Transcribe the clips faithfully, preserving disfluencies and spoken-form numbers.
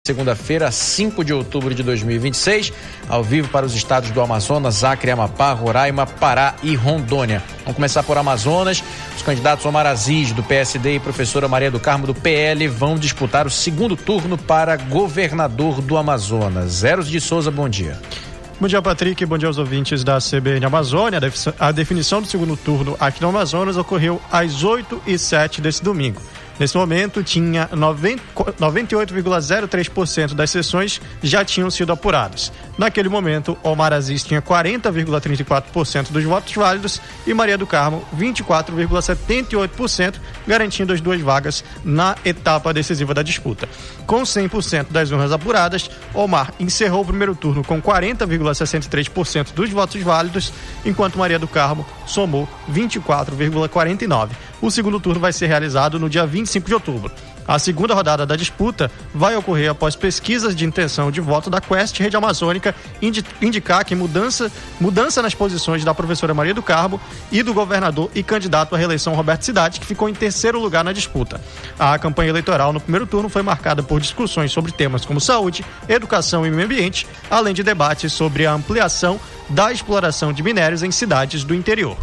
Segunda-feira, cinco de outubro de dois mil e vinte e seis, ao vivo para os estados do Amazonas, Acre, Amapá, Roraima, Pará e Rondônia. Vamos começar por Amazonas. Os candidatos Omar Aziz, do P S D, e professora Maria do Carmo, do P L, vão disputar o segundo turno para governador do Amazonas. Eros de Souza, bom dia. Bom dia, Patrick. Bom dia aos ouvintes da C B N Amazônia. A definição do segundo turno aqui no Amazonas ocorreu às oito e sete desse domingo. Nesse momento, tinha noventa e oito vírgula zero três por cento das sessões já tinham sido apuradas. Naquele momento, Omar Aziz tinha quarenta vírgula trinta e quatro por cento dos votos válidos e Maria do Carmo vinte e quatro vírgula setenta e oito por cento, garantindo as duas vagas na etapa decisiva da disputa. Com cem por cento das urnas apuradas, Omar encerrou o primeiro turno com quarenta vírgula sessenta e três por cento dos votos válidos, enquanto Maria do Carmo somou vinte e quatro vírgula quarenta e nove por cento. O segundo turno vai ser realizado no dia vinte e cinco de outubro. A segunda rodada da disputa vai ocorrer após pesquisas de intenção de voto da Quest Rede Amazônica indi- indicar que mudança, mudança nas posições da professora Maria do Carmo e do governador e candidato à reeleição Roberto Cidade, que ficou em terceiro lugar na disputa. A campanha eleitoral no primeiro turno foi marcada por discussões sobre temas como saúde, educação e meio ambiente, além de debates sobre a ampliação da exploração de minérios em cidades do interior.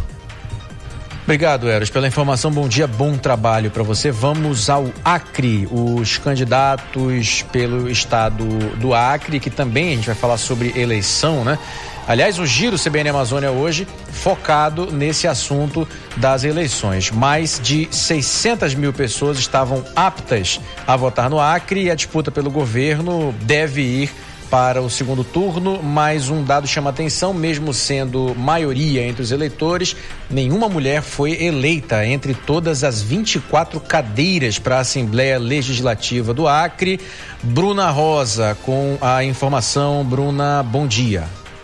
Obrigado, Eros, pela informação. Bom dia, bom trabalho para você. Vamos ao Acre. Os candidatos pelo estado do Acre, que também a gente vai falar sobre eleição, né? Aliás, o Giro C B N Amazônia hoje focado nesse assunto das eleições. Mais de seiscentas mil pessoas estavam aptas a votar no Acre e a disputa pelo governo deve ir para o segundo turno, mas um dado chama atenção, mesmo sendo maioria entre os eleitores, nenhuma mulher foi eleita entre todas as vinte e quatro cadeiras para a Assembleia Legislativa do Acre. Bruna Rosa, com a informação. Bruna, bom dia.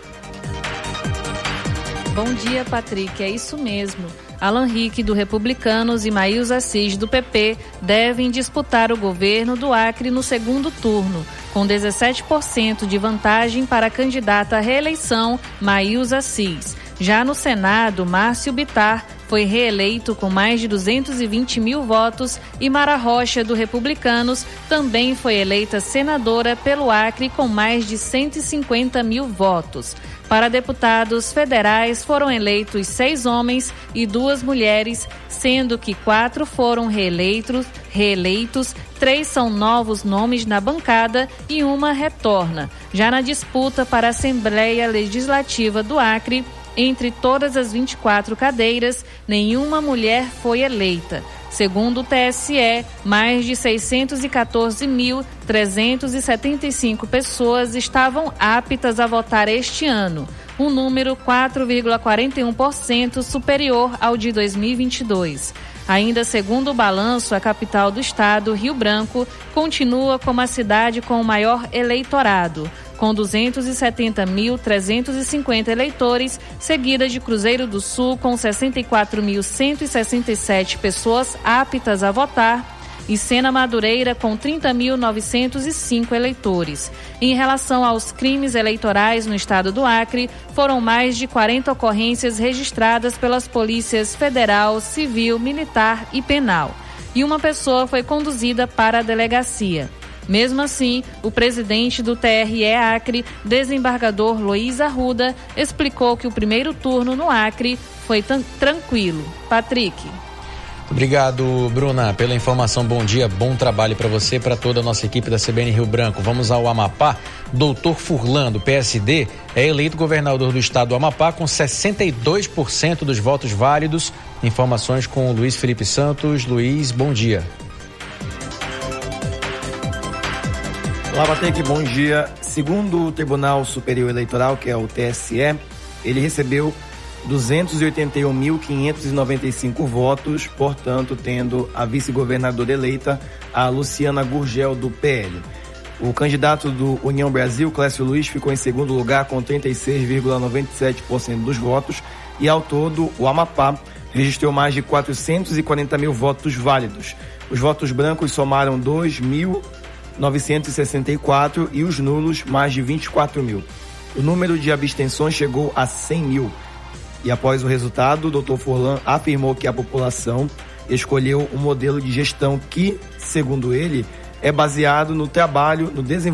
Bom dia, Patrick, é isso mesmo. Alan Rick, do Republicanos, e Maílza Assis, do P P, devem disputar o governo do Acre no segundo turno, com dezessete por cento de vantagem para a candidata à reeleição, Maílza Assis. Já no Senado, Márcio Bittar foi reeleito com mais de duzentos e vinte mil votos e Mara Rocha, do Republicanos, também foi eleita senadora pelo Acre com mais de cento e cinquenta mil votos. Para deputados federais foram eleitos seis homens e duas mulheres, sendo que quatro foram reeleitos, reeleitos, três são novos nomes na bancada e uma retorna. Já na disputa para a Assembleia Legislativa do Acre, entre todas as vinte e quatro cadeiras, nenhuma mulher foi eleita. Segundo o T S E, mais de seiscentos e quatorze mil, trezentos e setenta e cinco pessoas estavam aptas a votar este ano, um número quatro vírgula quarenta e um por cento superior ao de dois mil e vinte e dois. Ainda segundo o balanço, a capital do estado, Rio Branco, continua como a cidade com o maior eleitorado, com duzentos e setenta mil, trezentos e cinquenta eleitores, seguida de Cruzeiro do Sul, com sessenta e quatro mil, cento e sessenta e sete pessoas aptas a votar, e Sena Madureira, com trinta mil, novecentos e cinco eleitores. Em relação aos crimes eleitorais no estado do Acre, foram mais de quarenta ocorrências registradas pelas polícias federal, civil, militar e penal. E uma pessoa foi conduzida para a delegacia. Mesmo assim, o presidente do T R E Acre, desembargador Luiz Arruda, explicou que o primeiro turno no Acre foi t- tranquilo. Patrick. Obrigado, Bruna, pela informação. Bom dia, bom trabalho para você e para toda a nossa equipe da C B N Rio Branco. Vamos ao Amapá. Doutor Furlan, do P S D, é eleito governador do estado do Amapá com sessenta e dois por cento dos votos válidos. Informações com o Luiz Felipe Santos. Luiz, bom dia. Olá, Patrick, bom dia. Segundo o Tribunal Superior Eleitoral, que é o T S E, ele recebeu duzentos e oitenta e um mil, quinhentos e noventa e cinco votos, portanto, tendo a vice-governadora eleita, a Luciana Gurgel, do P L. O candidato do União Brasil, Clécio Luiz, ficou em segundo lugar com trinta e seis vírgula noventa e sete por cento dos votos e, ao todo, o Amapá registrou mais de quatrocentos e quarenta mil votos válidos. Os votos brancos somaram dois mil novecentos e sessenta e quatro e os nulos mais de vinte e quatro mil. O número de abstenções chegou a cem mil. E após o resultado, o doutor Furlan afirmou que a população escolheu um modelo de gestão que, segundo ele, é baseado no trabalho, no desenvolvimento